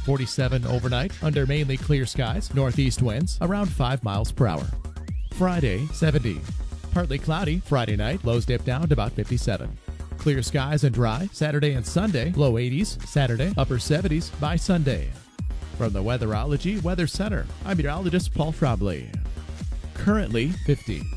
47 overnight under mainly clear skies, northeast winds around 5 miles per hour. Friday, 70. Partly cloudy Friday night, lows dip down to about 57. Clear skies and dry Saturday and Sunday, low 80s Saturday, upper 70s by Sunday. From the Weatherology Weather Center, I'm meteorologist Paul Trombley. Currently 50.